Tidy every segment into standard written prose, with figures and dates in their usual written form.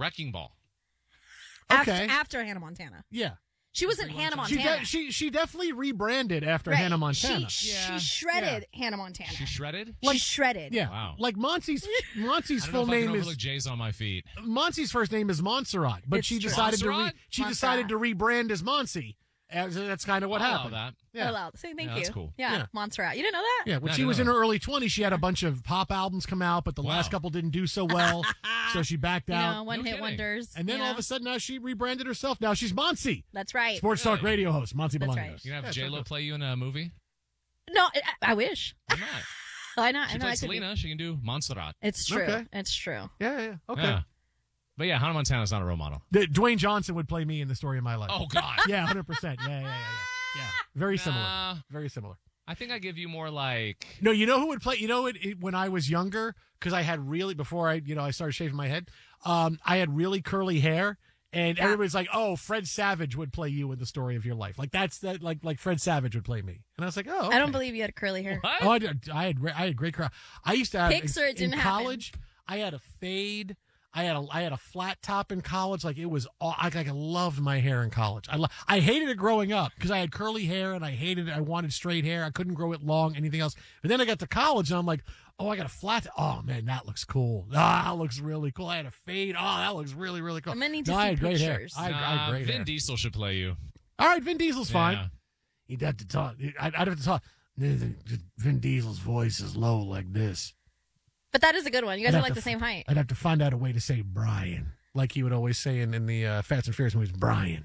Wrecking Ball. Okay. After Hannah Montana. Yeah. She wasn't Hannah Montana. She definitely rebranded after Right. Hannah Montana. She shredded Hannah Montana. She shredded? She shredded. Yeah. Wow. Like Monty's I don't know full if I can name overlook is J's on my feet. Monty's first name is Montserrat, but It's she true. decided Montserrat? to decided to rebrand as Monty. That's kind of what I'll allow happened. that. Yeah. Allowed. Say thank Yeah, you. that's cool. Yeah, Yeah. Montserrat. You didn't know that? Yeah, when No, I she didn't was know in that. her early 20s, she had a bunch of pop albums come out, but the last couple didn't do so well, so she backed out. One-hit kidding. wonders. And then all of a sudden, now she rebranded herself. Now she's Monty. That's right. Sports Talk Radio host, Monty That's Belanger. right. You can have Yeah, J-Lo so play you in a movie? No, I wish. Why not? Why not? She I know played I could be. Selena. She can do Montserrat. It's true. Okay. It's true. Yeah. Okay. Yeah. But yeah, Hannah Montana's not a role model. Dwayne Johnson would play me in the story of my life. Oh, God. Yeah, 100%. Yeah. Very similar. Nah. Very similar. I think I give you more like... No, you know who would play? You know, when I was younger, because I had before I started shaving my head, I had really curly hair, and everybody's like, "Oh, Fred Savage would play you in the story of your life." Like like Fred Savage would play me, and I was like, "Oh, okay. I don't believe you had curly hair. What? Oh, I had great curl. I used to have Pics or it didn't in happen? college. I had a fade. I had a flat top in college. Like it was, I loved my hair in college. I hated it growing up because I had curly hair and I hated it. I wanted straight hair. I couldn't grow it long, anything else. But then I got to college and I'm like, oh, I got a flat. Oh man, that looks cool. That looks really cool. I had a fade. Oh, that looks really, really cool. I'm gonna need to I see had great hair. pictures. I had great Vin hair. Diesel should play you. All right, Vin Diesel's fine. Yeah. He'd have to talk. I'd have to talk. Vin Diesel's voice is low like this. But that is a good one. You guys I'd are have like to the same height. I'd have to find out a way to say Brian, like he would always say in the Fast and Furious movies. Brian.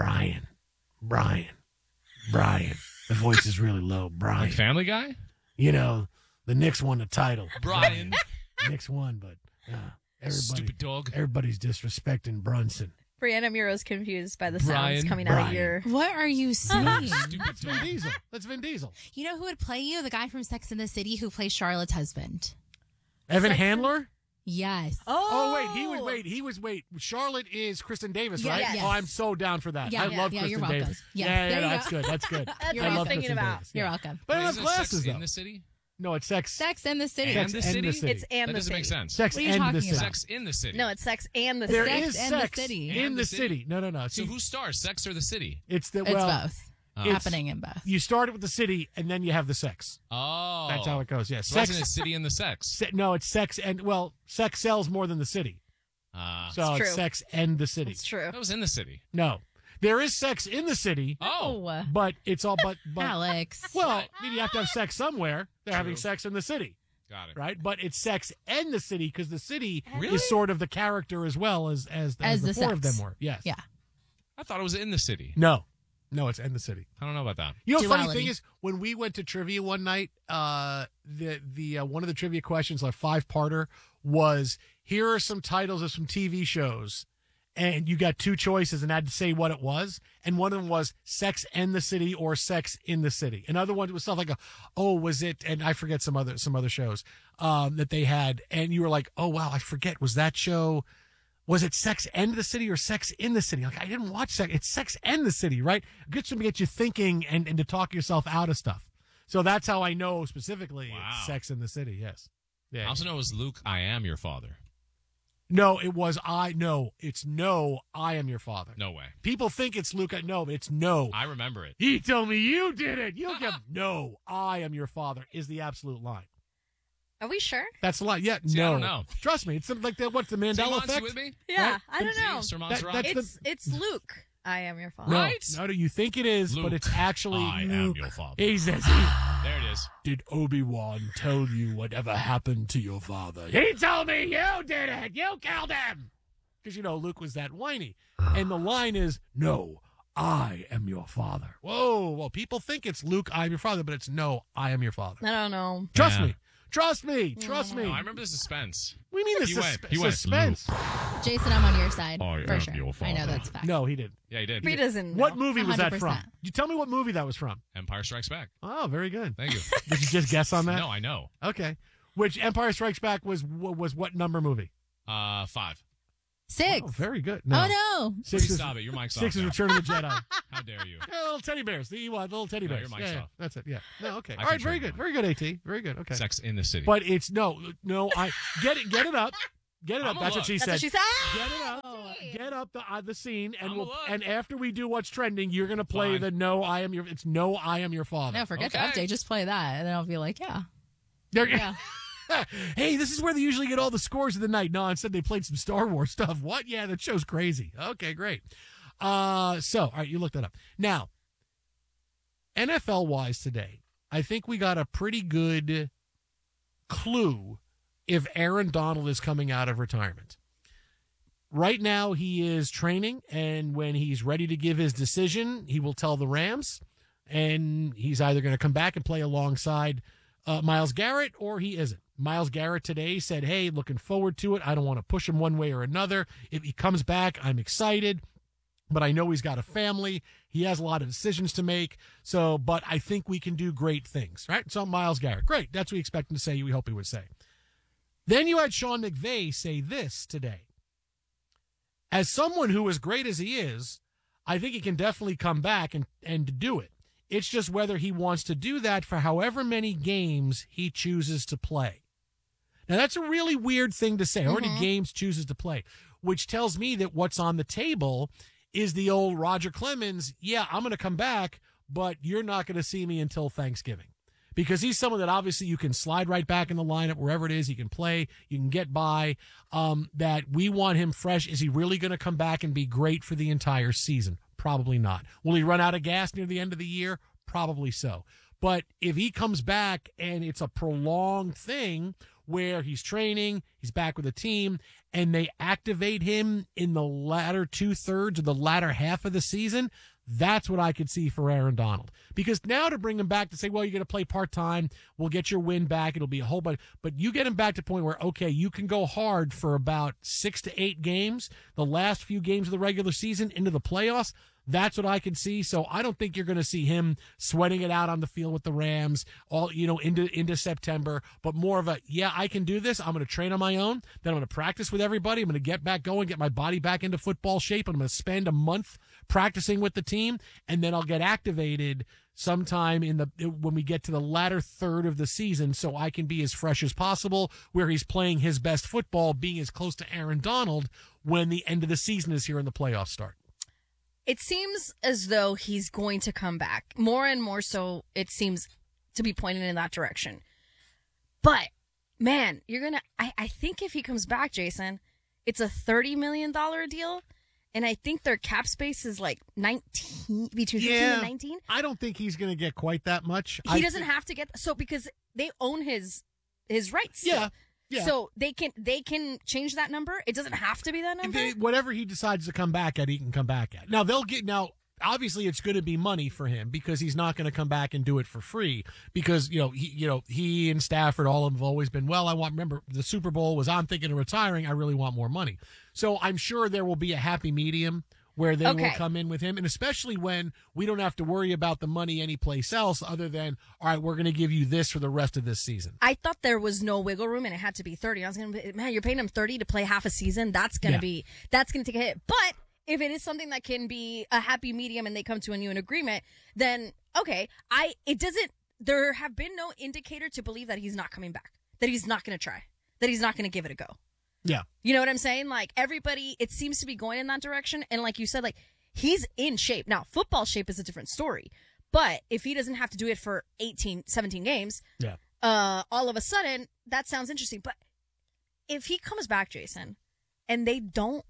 The voice is really low. Brian. Like Family Guy? You know, the Knicks won the title. Brian. Knicks won, but Stupid dog. everybody's disrespecting Brunson. Brianna Muro's confused by the Brian. sounds coming out of Brian. your... What are you saying? Stupid That's Vin dog. Diesel. That's Vin Diesel. You know who would play you? The guy from Sex and the City who plays Charlotte's husband. Evan Handler? Yes. Oh, wait. Charlotte is Kristen Davis, right? Yes. Oh, I'm so down for that. Yeah, I love yeah, Kristen you're welcome. Davis. Yes, Yeah, there you that's go. good. That's good. That's I what I was love thinking Kristen about. Davis. You're Yeah. welcome. But I don't Wait, have isn't glasses, Sex though. in the City? No, it's Sex. Sex and the City. And Sex the and City? the City. It's and That the doesn't make city. sense. Sex What are you and the talking City. about? Sex in the City. No, it's sex and the There city. is and the sex City. in And the the city. City. No. So See, who stars, Sex or the City? it's the It's both. it's- Happening in both. You start it with the city, and then you have the sex. Oh. That's how it goes. Yeah, So wasn't sex. it City and the Sex? No, it's sex and sex sells more than the city. So It's it's true. sex and the city. It's true. That was in the City. No, there is sex in the city, Oh. but it's all but Alex. well, you have to have sex somewhere. They're having True. sex in the city. Got it. Right, but it's sex and the city because the city Really? is sort of the character as well as the the four of them sex. were. Yes. Yeah. I thought it was in the City. No, it's in the city. I don't know about that. You know, the funny Duality. thing is when we went to trivia one night, the one of the trivia questions, like 5-parter, was here are some titles of some TV shows, and you got 2 choices and had to say what it was, and one of them was Sex and the City or Sex in the City. Another one was stuff like, was it? And I forget some other shows that they had, and you were like, oh wow, I forget, was that show? Was it Sex and the City or Sex in the City? Like, I didn't watch Sex. It's Sex and the City, right? It gets to get you thinking and to talk yourself out of stuff. So that's how I know specifically it's Sex in the City, yes. Yeah. I also know it was Luke, I am your father. No, it was it's no, I am your father. No way. People think it's Luke. No, it's no. I remember it. He told me you did it. You get no, I am your father is the absolute line. Are we sure? That's a lie. Yeah, See, no. I don't know. Trust me. It's like what's the Mandela Monty effect? with me? Yeah, Right? I don't know. Sir Montserrat? that's It's Luke. I am your father. No, Right? no, you think it is, Luke, but it's actually I am Luke. your father. He says, There it is. did Obi-Wan tell you whatever happened to your father? He told me you did it. You killed him. Because, Luke was that whiny. And the line is, no, I am your father. Whoa, well, people think it's Luke, I am your father, but it's no, I am your father. I don't know. Trust Yeah. me. Trust me. Trust me. No, I remember the suspense. What do you mean He the went- he went, suspense? Jason, I'm on your side. I for am sure. your I know father. that's fact. No, he didn't. Yeah, he did. He doesn't know. What movie was that 100%. from? You tell me what movie that was from. Empire Strikes Back. Oh, very good. Thank you. Did you just guess on that? No, I know. Okay. Which Empire Strikes Back was what number movie? 5. 6. Oh, very good. No. Oh, no. Six Please is, stop it. Your mic's off 6 is now. Return of the Jedi. How dare you? Yeah, little teddy bears. The Ewok, little teddy No, bears. your mic's yeah, off. that's it. Yeah. No, okay. I All right, can very turn good. mine. Very good, AT. Very good. Okay. Sex in the City. But it's no, I get it up. Get it up. I'm That's a what she That's said. what she said. Get it up. get up the scene, and I'm we'll, alive. and after we do what's trending, you're gonna play Fine. the "No, I am your." It's "No, I am your father." No, forget Okay. the update. Just play that, and then I'll be like, yeah. Yeah. Hey, this is where they usually get all the scores of the night. No, instead they played some Star Wars stuff. What? Yeah, that show's crazy. Okay, great. All right, you looked that up. Now, NFL-wise today, I think we got a pretty good clue if Aaron Donald is coming out of retirement. Right now, he is training, and when he's ready to give his decision, he will tell the Rams, and he's either going to come back and play alongside Myles Garrett, or he isn't. Myles Garrett today said, hey, looking forward to it. I don't want to push him one way or another. If he comes back, I'm excited, but I know he's got a family. He has a lot of decisions to make. So, but I think we can do great things, right? So Myles Garrett, great. That's what we expect him to say. We hope he would say. Then you had Sean McVay say this today. As someone who, as great as he is, I think he can definitely come back and do it. It's just whether he wants to do that for however many games he chooses to play. Now, that's a really weird thing to say. How many games chooses to play? Which tells me that what's on the table is the old Roger Clemens, yeah, I'm going to come back, but you're not going to see me until Thanksgiving. Because he's someone that obviously you can slide right back in the lineup wherever it is. He can play. You can get by. That we want him fresh. Is he really going to come back and be great for the entire season? Probably not. Will he run out of gas near the end of the year? Probably so. But if he comes back and it's a prolonged thing where he's training, he's back with the team, and they activate him in the latter 2/3 or the latter half of the season, that's what I could see for Aaron Donald. Because now to bring him back to say, well, you're going to play part-time, we'll get your win back, it'll be a whole bunch. But you get him back to the point where, okay, you can go hard for about 6 to 8 games, the last few games of the regular season into the playoffs. That's what I can see. So I don't think you're going to see him sweating it out on the field with the Rams all, into September, but more of a, yeah, I can do this. I'm going to train on my own. Then I'm going to practice with everybody. I'm going to get back going, get my body back into football shape. I'm going to spend a month practicing with the team, and then I'll get activated sometime when we get to the latter third of the season, so I can be as fresh as possible where he's playing his best football, being as close to Aaron Donald when the end of the season is here and the playoffs start. It seems as though he's going to come back. More and more so, it seems to be pointing in that direction. But, man, I think if he comes back, Jason, it's a $30 million deal. And I think their cap space is like 19, between 15 and 19. I don't think he's going to get quite that much. He doesn't have to get, so because they own his rights. Still. Yeah. Yeah. So they can change that number. It doesn't have to be that number. Whatever he decides to come back at, he can come back at. Now obviously it's going to be money for him because he's not going to come back and do it for free because he and Stafford all have always been, remember the Super Bowl was, I'm thinking of retiring, I really want more money. So I'm sure there will be a happy medium where they will come in with him, and especially when we don't have to worry about the money anyplace else other than, all right, we're going to give you this for the rest of this season. I thought there was no wiggle room and it had to be 30. I was going to be, man, you're paying him 30 to play half a season. That's going to take a hit. But if it is something that can be a happy medium and they come to a new agreement, then okay. There have been no indicator to believe that he's not coming back, that he's not going to try, that he's not going to give it a go. Yeah. You know what I'm saying? Like everybody, it seems to be going in that direction. And like you said, like he's in shape. Now, football shape is a different story. But if he doesn't have to do it for 18, 17 games, all of a sudden, that sounds interesting. But if he comes back, Jason, and they don't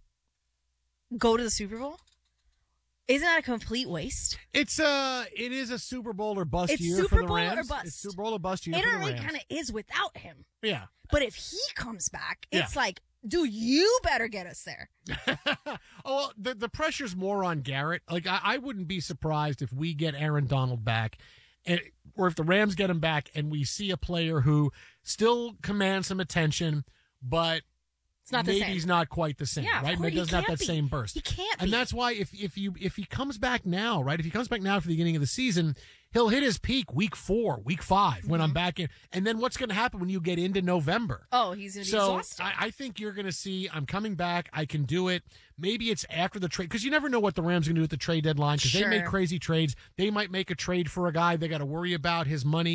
go to the Super Bowl, isn't that a complete waste? It is a Super Bowl or bust year Super for the Bowl Rams. or bust. It's Super Bowl or bust year It for the already Rams. kind of is without him. Yeah. But if he comes back, it's like, dude, you better get us there. Well, the pressure's more on Garrett. Like, I wouldn't be surprised if we get Aaron Donald back, or if the Rams get him back and we see a player who still commands some attention, but it's not the maybe same. he's not quite the same, right? Maybe doesn't have that same burst. He can't be. And that's why if he comes back now, right? If he comes back now for the beginning of the season, he'll hit his peak week 4, week 5 when I'm back in. And then what's going to happen when you get into November? Oh, he's going to be exhausted. I think you're going to see, I'm coming back, I can do it. Maybe it's after the trade, because you never know what the Rams are going to do at the trade deadline, because they make crazy trades. They might make a trade for a guy. They got to worry about his money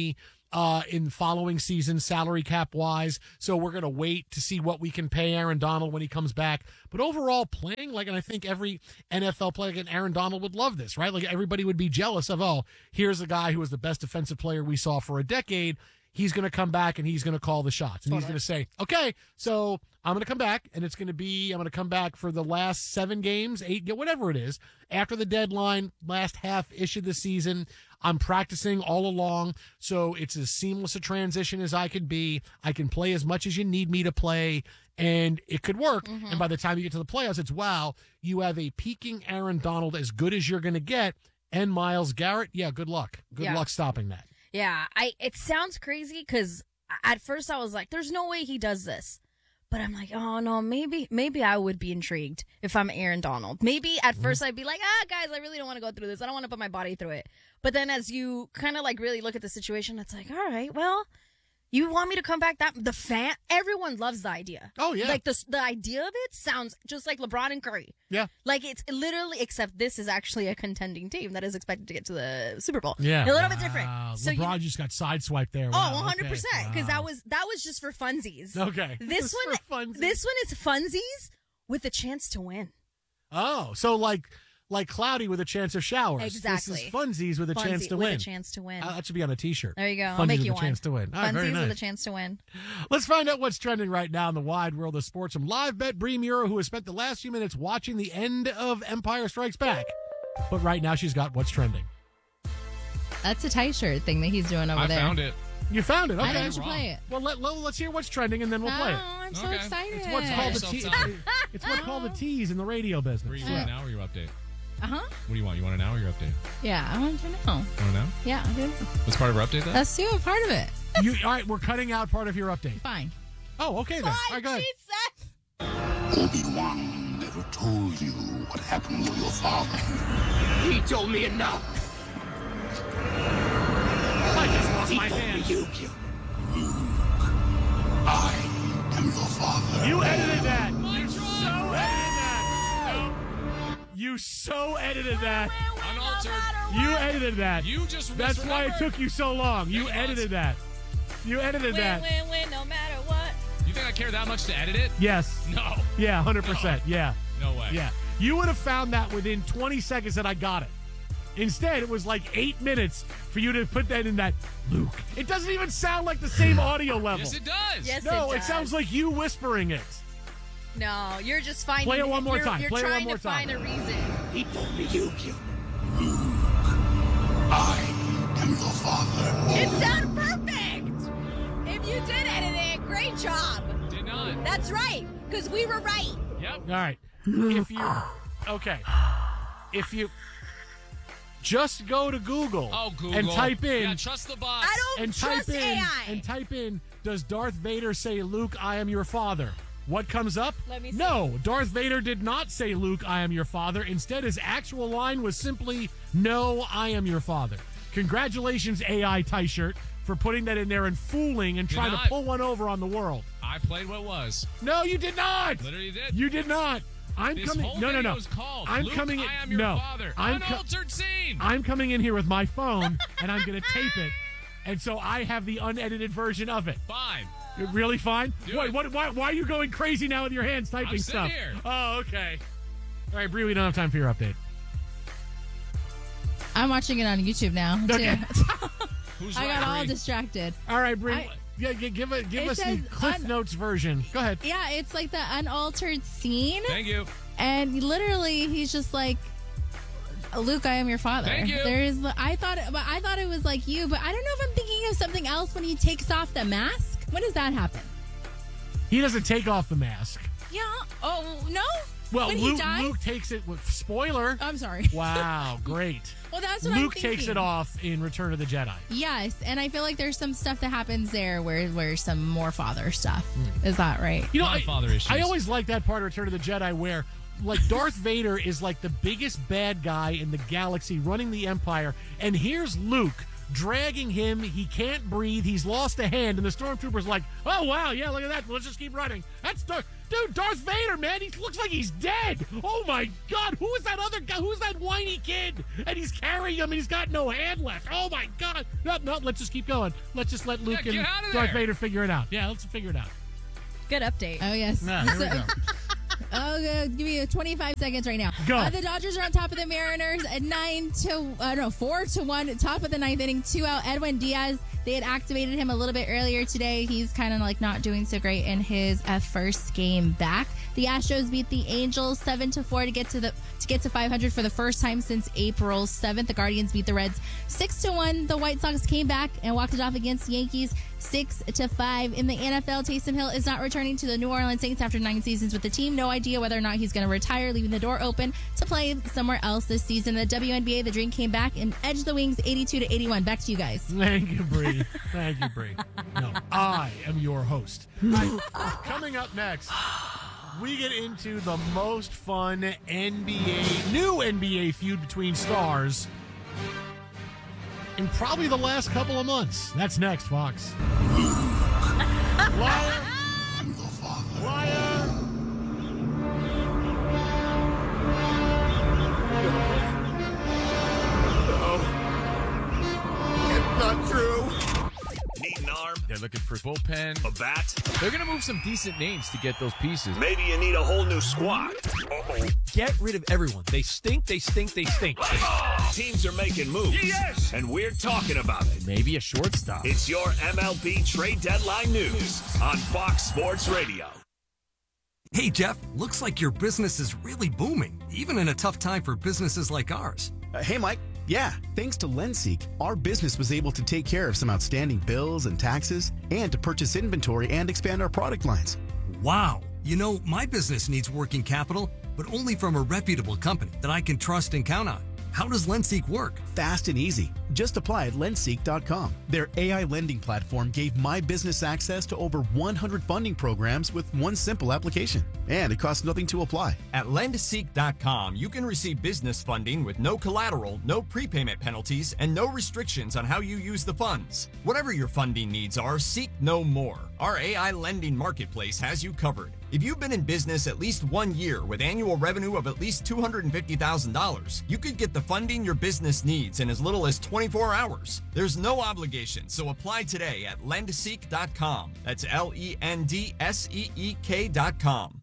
in the following season, salary cap wise. So we're going to wait to see what we can pay Aaron Donald when he comes back. But overall, playing and I think every NFL player, and Aaron Donald would love this, right? Like everybody would be jealous of, oh, here's a guy who was the best defensive player we saw for a decade. He's going to come back and he's going to call the shots. And he's going to say, okay, so I'm going to come back and I'm going to come back for the last 7 games, 8, whatever it is, after the deadline, last half-ish of the season. I'm practicing all along, so it's as seamless a transition as I can be. I can play as much as you need me to play, and it could work. Mm-hmm. And by the time you get to the playoffs, it's, wow, you have a peaking Aaron Donald as good as you're going to get, and Myles Garrett, yeah, good luck. Good luck stopping that. Yeah, it sounds crazy because at first I was like, there's no way he does this. But I'm like, oh, no, maybe I would be intrigued if I'm Aaron Donald. Maybe at first I'd be like, guys, I really don't want to go through this. I don't want to put my body through it. But then as you kind of like really look at the situation, it's like, all right, well, you want me to come back? Everyone loves the idea. Oh, yeah. Like the idea of it sounds just like LeBron and Curry. Yeah. Like it's literally, except this is actually a contending team that is expected to get to the Super Bowl. Yeah. A little bit different. So LeBron just got sideswiped there. Wow, 100%. Because that was just for funsies. Okay. This one is funsies with a chance to win. Oh, so like Cloudy with a chance of showers. Exactly. This is funsies with a chance to win. With a chance to win. That should be on a T-shirt. There you go. Funsies I'll make you with one. A chance to win. All right, Funsies very nice. with a chance to win. Let's find out what's trending right now in the wide world of sports from live bet Bree Muro, who has spent the last few minutes watching the end of Empire Strikes Back. But right now she's got what's trending. That's a tight shirt thing that he's doing over there. I found it. You found it. Okay. I think you should play it. Well, let's hear what's trending, and then we'll play it. Oh, I'm so Okay. excited. It's what's called the Yourself it's what's called the tease in the radio business. Where you want now or your update? Uh-huh. What do you want? You want it now or your update? Yeah, I want to know. You want it now? Yeah, I do. What's part of our update, though? Let's do a part of it. All right, we're cutting out part of your update. Fine. Oh, okay then. All right, go ahead. Obi-Wan never told you what happened to your father. He told me enough. I just lost my He hand. told me you killed Luke. I am your father. You edited that. You so edited that. Unaltered. You edited that. You just That's why it misremembered. took you so long. You edited that. You edited that. Win, no matter what. You think I care that much to edit it? Yes. No. Yeah, 100%. Yeah. No way. Yeah. You would have found that within 20 seconds that I got it. Instead, it was like 8 minutes for you to put that in that Luke. It doesn't even sound like the same audio level. Yes, it does. Yes, No, it it sounds like you whispering it. No, you're just finding. Play it one more time. You're Play it one trying more to find time. a reason. He told me you killed Luke. I am your father. It sounded perfect. If you did edit it, great job. Did not. That's right, because we were right. Yep. All right. If you just go to Google, Google. and type in Yeah, trust the bots. I don't and trust type in AI. and type in, does Darth Vader say, Luke, I am your father? What comes up? Let me see. No, Darth Vader did not say, Luke, I am your father. Instead, his actual line was simply, no, I am your father. Congratulations, AI T-shirt, for putting that in there and fooling and Did trying not. to pull one over on the world. I played what was. No, you did not. Literally did. You did not. I'm This coming. whole No. video is called I'm Luke, coming. I am your no, father. I'm Unaltered scene. I'm coming in here with my phone and I'm going to tape it, and so I have the unedited version of it. Fine. You're really fine? Do Wait, it. why are you going crazy now with your hands typing I'm sitting stuff? here. Oh, okay. All right, Bree, we don't have time for your update. I'm watching it on YouTube now, too. Okay. Who's I right, got all Bree? distracted. All right, Bree. I- Give It us the says Cliff Notes version. Go ahead. Yeah, it's like the unaltered scene. Thank you. And literally, he's just like, Luke, I am your father. Thank you. I thought it was like you, but I don't know if I'm thinking of something else when he takes off the mask. When does that happen? He doesn't take off the mask. Yeah. Oh, no? Well, When he Luke, dies? Luke takes it with spoiler. I'm sorry. Wow, great. Well, that's what Luke I'm thinking. takes it off in Return of the Jedi. Yes, and I feel like there's some stuff that happens there where some more father stuff. Is that right? You know, My father issues. I always like that part of Return of the Jedi where, like, Darth Vader is like the biggest bad guy in the galaxy running the Empire, and here's Luke dragging him. He can't breathe. He's lost a hand, and the stormtrooper's like, "Oh wow, yeah, look at that. Let's just keep running." Dude, Darth Vader, man, he looks like he's dead. Oh, my God. Who is that other guy? Who's that whiny kid? And he's carrying him, and he's got no hand left. Oh, my God. No, let's just keep going. Let's just let Luke and Darth Vader figure it out. Yeah, let's figure it out. Good update. Oh, yes. Nah, here we go. I'll give you 25 seconds right now. Go. The Dodgers are on top of the Mariners at 4-1, top of the ninth inning, 2 out. Edwin Diaz, they had activated him a little bit earlier today. He's kind of like not doing so great in his first game back. The Astros beat the Angels 7-4 to get to 500 for the first time since April 7th. The Guardians beat the Reds 6-1. The White Sox came back and walked it off against the Yankees 6-5. In the NFL, Taysom Hill is not returning to the New Orleans Saints after 9 seasons with the team. No idea whether or not he's going to retire, leaving the door open to play somewhere else this season. The WNBA, the Dream came back and edged the Wings 82-81. Back to you guys. Thank you, Bree. Thank you, Bree. No, I am your host. Coming up next, we get into the most fun new NBA feud between stars in probably the last couple of months. That's next, Fox. Liar. I'm the father. Liar. It's not true. Need an arm? They're looking for bullpen. A bat? They're going to move some decent names to get those pieces. Maybe you need a whole new squad. Get rid of everyone. They stink, they stink, they stink. Teams are making moves. Yes! And we're talking about it. Maybe a shortstop. It's your MLB trade deadline news on Fox Sports Radio. Hey, Jeff, looks like your business is really booming, even in a tough time for businesses like ours. Hey, Mike. Yeah, thanks to LendSeek, our business was able to take care of some outstanding bills and taxes and to purchase inventory and expand our product lines. Wow. You know, my business needs working capital, but only from a reputable company that I can trust and count on. How does LendSeek work? Fast and easy. Just apply at lendseek.com. Their AI lending platform gave my business access to over 100 funding programs with one simple application. And it costs nothing to apply. At lendseek.com, you can receive business funding with no collateral, no prepayment penalties, and no restrictions on how you use the funds. Whatever your funding needs are, seek no more. Our AI lending marketplace has you covered. If you've been in business at least 1 year with annual revenue of at least $250,000, you could get the funding your business needs in as little as 24 hours. There's no obligation, so apply today at lendseek.com. That's LENDSEEK.com.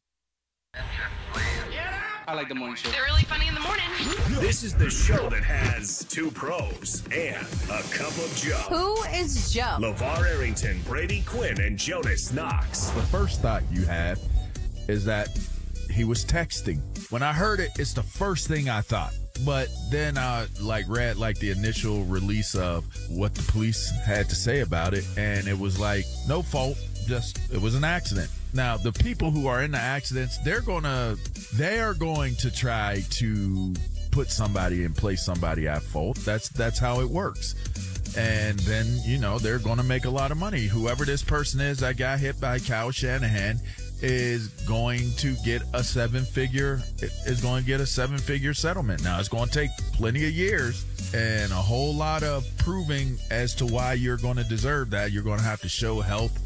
I like the morning show. They're really funny in the morning. This is the show that has 2 pros and a cup of Joe. Who is Joe? LeVar Arrington, Brady Quinn, and Jonas Knox. The first thought you have is that he was texting. When I heard it, it's the first thing I thought. But then I read the initial release of what the police had to say about it, and it was like, no fault, just it was an accident. Now, the people who are in the accidents, they are going to try to put somebody and place somebody at fault. That's how it works. And then, they're going to make a lot of money. Whoever this person is that got hit by Kyle Shanahan is going to get a 7-figure settlement. Now, it's going to take plenty of years and a whole lot of proving as to why you're going to deserve that. You're going to have to show health,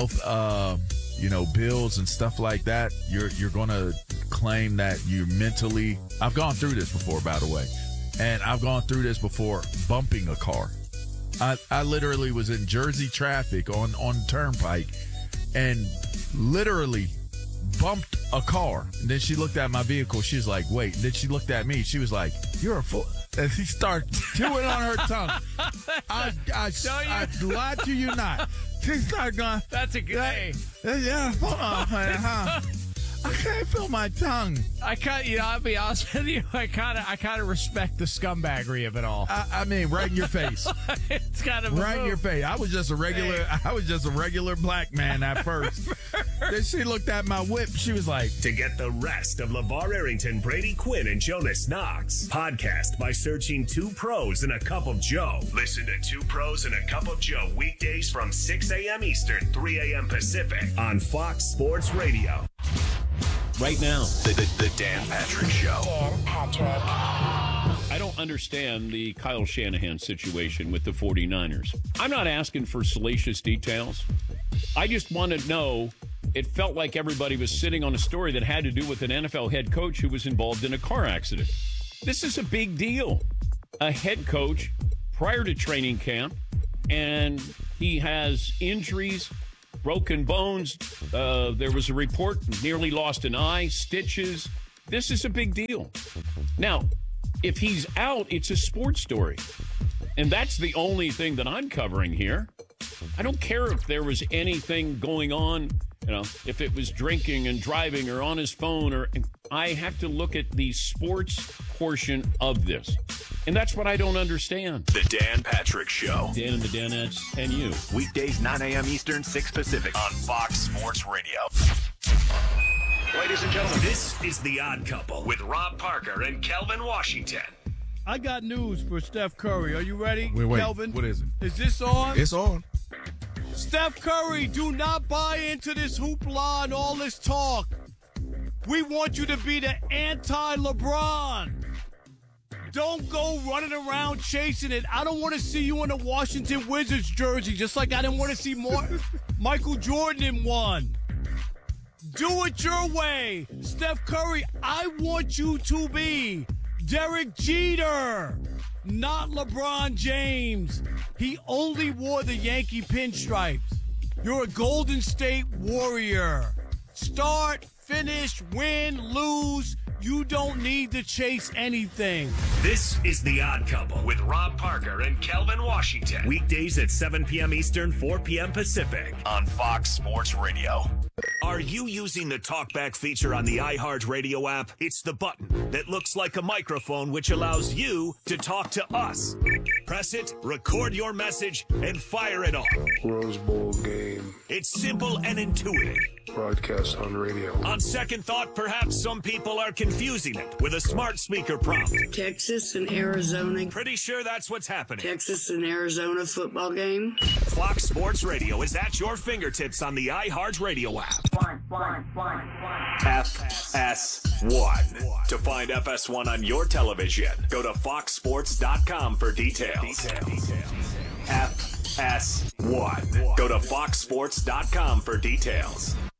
bills and stuff like that. You're going to claim that you're mentally. I've gone through this before, by the way, and I've gone through this before bumping a car. I literally was in Jersey traffic on Turnpike and literally bumped a car. And then she looked at my vehicle. She's like, wait. And then she looked at me. She was like, you're a fool. And she started chewing on her tongue. I lied to you not. She started going, That's a good day. Yeah, I can't feel my tongue. I'll be honest with you. I kind of respect the scumbaggery of it all. I mean, right in your face. It's kind of right in your face. I was just a regular black man at first. Then she looked at my whip. She was like, to get the rest of LeVar Arrington, Brady Quinn, and Jonas Knox, podcast by searching 2 Pros and a Cup of Joe. Listen to 2 Pros and a Cup of Joe weekdays from 6 a.m. Eastern, 3 a.m. Pacific on Fox Sports Radio. Right now, the Dan Patrick Show. Dan Patrick. I don't understand the Kyle Shanahan situation with the 49ers. I'm not asking for salacious details. I just want to know it felt like everybody was sitting on a story that had to do with an NFL head coach who was involved in a car accident. This is a big deal. A head coach prior to training camp, and he has injuries, broken bones. There was a report, nearly lost an eye, stitches. This is a big deal. Now, if he's out, it's a sports story. And that's the only thing that I'm covering here. I don't care if there was anything going on, if it was drinking and driving or on his phone, I have to look at the sports portion of this. And that's what I don't understand. The Dan Patrick Show. Dan and the Danettes and you. Weekdays 9 a.m. Eastern, 6 Pacific on Fox Sports Radio. Ladies and gentlemen, this is The Odd Couple with Rob Parker and Kelvin Washington. I got news for Steph Curry. Are you ready, Wait, Kelvin? what is it? Is this on? It's on. Steph Curry, do not buy into this hoopla and all this talk. We want you to be the anti-LeBron. Don't go running around chasing it. I don't want to see you in a Washington Wizards jersey, just like I didn't want to see more Michael Jordan in one. Do it your way. Steph Curry, I want you to be Derek Jeter, not LeBron James. He only wore the Yankee pinstripes. You're a Golden State Warrior. Start, finish, win, lose. You don't need to chase anything. This is The Odd Couple with Rob Parker and Kelvin Washington. Weekdays at 7 p.m. Eastern, 4 p.m. Pacific on Fox Sports Radio. Are you using the TalkBack feature on the iHeartRadio app? It's the button that looks like a microphone, which allows you to talk to us. Press it, record your message, and fire it off. Rose Bowl game. It's simple and intuitive. Broadcast on radio. On second thought, perhaps some people are confusing it with a smart speaker prompt. Texas and Arizona. Pretty sure that's what's happening. Texas and Arizona football game. Fox Sports Radio is at your fingertips on the iHeartRadio app. FS1. To find FS1 on your television, go to foxsports.com for details. FS1. Go to foxsports.com for details.